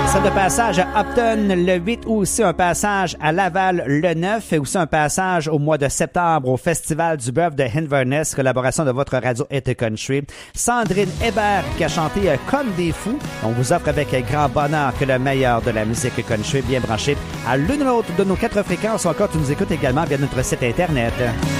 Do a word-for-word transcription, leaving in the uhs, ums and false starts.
C'est de passage à Upton le huit août, aussi un passage à Laval le neuf et aussi un passage au mois de septembre au Festival du Bœuf de Inverness, collaboration de votre radio Été Country. Sandrine Hébert qui a chanté Comme des fous. On vous offre avec grand bonheur que le meilleur de la musique country bien branché à l'une ou l'autre de nos quatre fréquences. Encore, tu nous écoutes également via notre site Internet.